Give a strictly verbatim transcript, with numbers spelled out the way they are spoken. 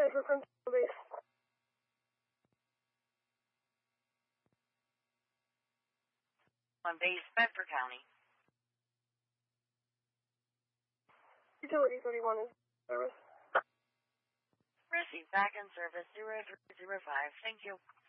for Principal Base. On base, Bedford County. Utility thirty-one is service. Received back in service zero three zero five. Thank you.